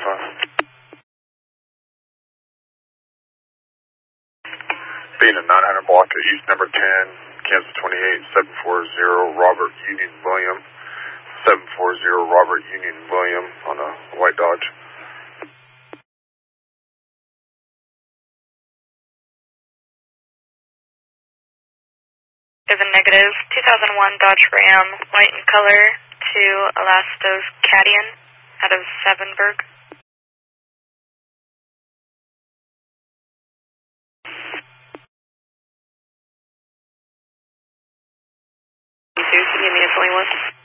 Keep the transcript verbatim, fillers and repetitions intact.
five. Being a nine hundred block at East number ten, Kansas twenty-eight, seven four zero, Robert Union William. seven four zero, Robert Union William on a white Dodge. Is a negative, two thousand one Dodge Ram, white in color, to Elastos Cadian out of Savenberg. Can you give me a twenty-one?